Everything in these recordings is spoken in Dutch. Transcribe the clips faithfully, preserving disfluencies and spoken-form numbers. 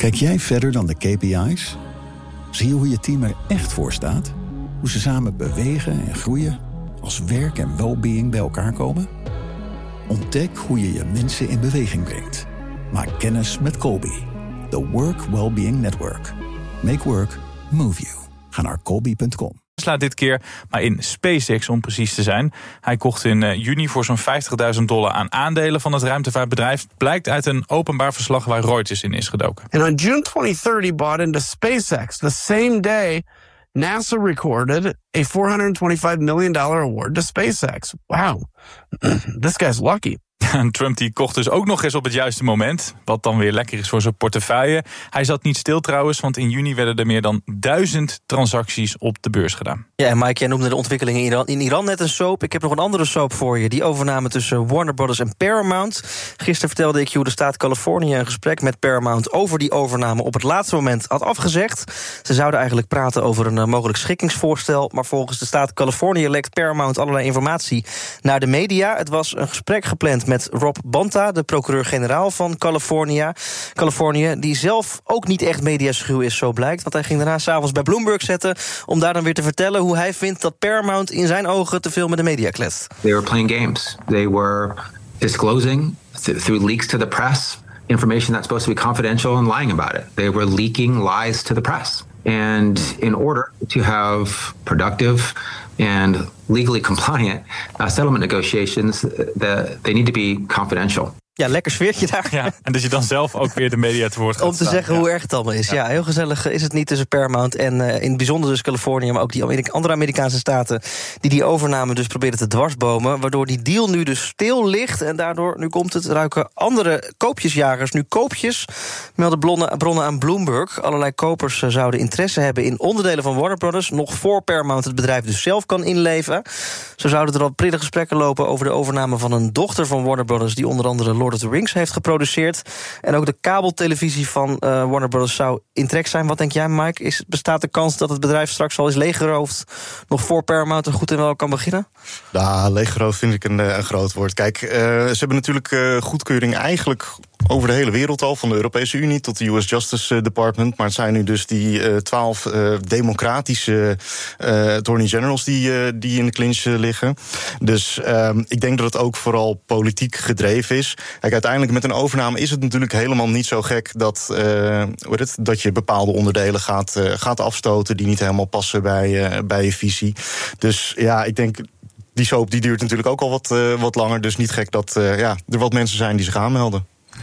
Kijk jij verder dan de K P I's? Zie je hoe je team er echt voor staat? Hoe ze samen bewegen en groeien? Als werk en well-being bij elkaar komen? Ontdek hoe je je mensen in beweging brengt. Maak kennis met Colby, the Work Wellbeing Network. Make work move you. Ga naar colby punt com. Slaat dit keer maar in SpaceX om precies te zijn. Hij kocht in uh, juni voor zo'n vijftigduizend dollar aan aandelen van het ruimtevaartbedrijf. Blijkt uit een openbaar verslag waar Reuters in is gedoken. And on June twenty-third he bought into SpaceX. The same day NASA recorded a four hundred twenty-five million dollars award to SpaceX. Wow, this guy's lucky. En Trump die kocht dus ook nog eens op het juiste moment. Wat dan weer lekker is voor zijn portefeuille. Hij zat niet stil trouwens, want in juni werden er meer dan duizend transacties op de beurs gedaan. Ja, en Mike, jij noemde de ontwikkelingen in Iran, in Iran net een soap. Ik heb nog een andere soap voor je. Die overname tussen Warner Brothers en Paramount. Gisteren vertelde ik je hoe de staat Californië een gesprek met Paramount over die overname op het laatste moment had afgezegd. Ze zouden eigenlijk praten over een uh, mogelijk schikkingsvoorstel. Maar volgens de staat Californië lekt Paramount allerlei informatie naar de media. Het was een gesprek gepland met Rob Bonta, de procureur-generaal van Californië. Californië, die zelf ook niet echt mediaschuw is, zo blijkt. Want hij ging daarna s'avonds bij Bloomberg zetten om daar dan weer te vertellen hoe hij vindt dat Paramount in zijn ogen te veel met de media kletst. They were playing games. They were disclosing th- through leaks to the press information that's supposed to be confidential and lying about it. They were leaking lies to the press. And in order to have productive and legally compliant uh, settlement negotiations, the, they need to be confidential. Ja, lekker sfeertje daar. Ja, en dat je dan zelf ook weer de media te woord gaat Om te staan. zeggen ja. hoe erg het allemaal is. Ja. ja, heel gezellig is het niet tussen Paramount en uh, in het bijzonder dus Californië, maar ook die Amerika- andere Amerikaanse staten die die overname dus proberen te dwarsbomen, waardoor die deal nu dus stil ligt en daardoor, nu komt het, ruiken andere koopjesjagers nu koopjes, melden bronnen, bronnen aan Bloomberg. Allerlei kopers uh, zouden interesse hebben in onderdelen van Warner Brothers, nog voor Paramount het bedrijf dus zelf kan inleveren. Zo zouden er al prille gesprekken lopen over de overname van een dochter van Warner Brothers, die onder andere Lord of the Rings heeft geproduceerd. En ook de kabeltelevisie van uh, Warner Brothers zou in trek zijn. Wat denk jij, Mike? Is, bestaat de kans dat het bedrijf straks al is leeggeroofd, nog voor Paramount er goed en wel kan beginnen? Nou, leeggeroofd vind ik een, een groot woord. Kijk, uh, ze hebben natuurlijk uh, goedkeuring eigenlijk over de hele wereld al, van de Europese Unie tot de U S Justice Department. Maar het zijn nu dus die twaalf uh, uh, democratische uh, attorney generals die, uh, die in de clinch uh, liggen. Dus uh, ik denk dat het ook vooral politiek gedreven is. Kijk, uiteindelijk met een overname is het natuurlijk helemaal niet zo gek dat, uh, hoe heet het, dat je bepaalde onderdelen gaat, uh, gaat afstoten die niet helemaal passen bij, uh, bij je visie. Dus ja, ik denk, die soap die duurt natuurlijk ook al wat, uh, wat langer. Dus niet gek dat uh, ja, er wat mensen zijn die zich aanmelden.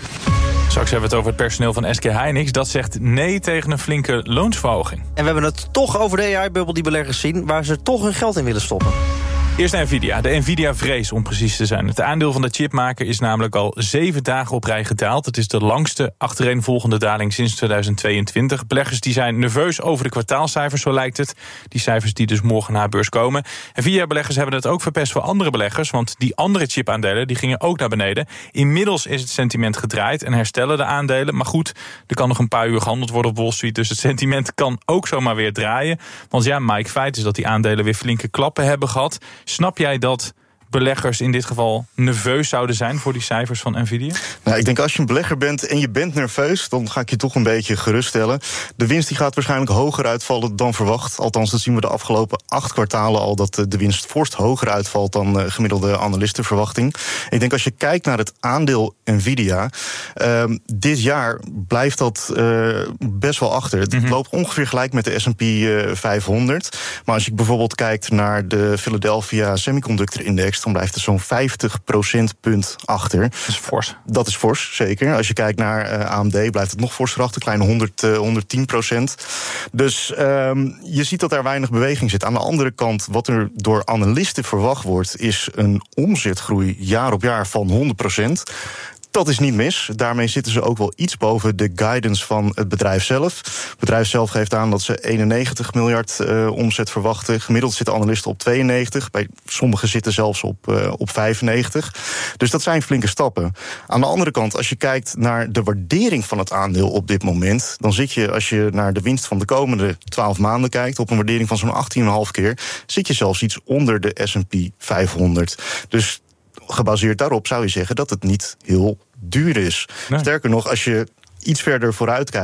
Straks hebben we het over het personeel van S K Hynix. Dat zegt nee tegen een flinke loonsverhoging. En we hebben het toch over de A I-bubbel die beleggers zien, waar ze toch hun geld in willen stoppen. Eerst Nvidia, de Nvidia-vrees om precies te zijn. Het aandeel van de chipmaker is namelijk al zeven dagen op rij gedaald. Het is de langste achtereenvolgende daling sinds tweeduizend tweeëntwintig. Beleggers die zijn nerveus over de kwartaalcijfers, zo lijkt het. Die cijfers die dus morgen naar beurs komen. Nvidia-beleggers hebben het ook verpest voor andere beleggers, want die andere chipaandelen die gingen ook naar beneden. Inmiddels is het sentiment gedraaid en herstellen de aandelen. Maar goed, er kan nog een paar uur gehandeld worden op Wall Street, dus het sentiment kan ook zomaar weer draaien. Want ja, Mike, feit is dat die aandelen weer flinke klappen hebben gehad. Snap jij dat beleggers in dit geval nerveus zouden zijn voor die cijfers van Nvidia? Nou, ik denk als je een belegger bent en je bent nerveus, dan ga ik je toch een beetje geruststellen. De winst die gaat waarschijnlijk hoger uitvallen dan verwacht. Althans, dat zien we de afgelopen acht kwartalen al, dat de winst forst hoger uitvalt dan gemiddelde analistenverwachting. Ik denk als je kijkt naar het aandeel Nvidia, uh, dit jaar blijft dat uh, best wel achter. Het mm-hmm. loopt ongeveer gelijk met de S en P vijfhonderd. Maar als je bijvoorbeeld kijkt naar de Philadelphia Semiconductor Index, dan blijft het zo'n vijftig procentpunt achter. Dat is fors. Dat is fors, zeker. Als je kijkt naar uh, A M D, blijft het nog forser achter, kleine honderd, uh, honderdtien procent. Dus um, je ziet dat er weinig beweging zit. Aan de andere kant, wat er door analisten verwacht wordt, is een omzetgroei jaar op jaar van honderd procent. Dat is niet mis. Daarmee zitten ze ook wel iets boven de guidance van het bedrijf zelf. Het bedrijf zelf geeft aan dat ze eenennegentig miljard uh, omzet verwachten. Gemiddeld zitten analisten op tweeënnegentig. Bij sommigen zitten zelfs op, uh, op vijfennegentig. Dus dat zijn flinke stappen. Aan de andere kant, als je kijkt naar de waardering van het aandeel op dit moment, dan zit je, als je naar de winst van de komende twaalf maanden kijkt, op een waardering van zo'n achttien komma vijf keer, zit je zelfs iets onder de S en P vijfhonderd. Dus gebaseerd daarop zou je zeggen dat het niet heel duur is. Nee. Sterker nog, als je iets verder vooruit kijkt,